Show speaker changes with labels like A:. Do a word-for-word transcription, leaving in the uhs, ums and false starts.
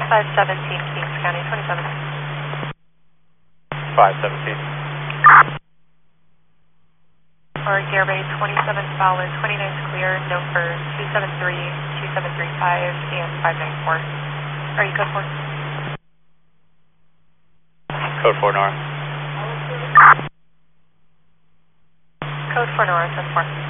A: five seventeen, Kings County, twenty-seven.
B: five seventeen.
A: Orange Airbay, twenty-seven solid, twenty-nine is clear, no for two seven three, two seven three five, and five nine four. Are you code four?
B: Code four, Nora.
A: Code four, Nora, ten four.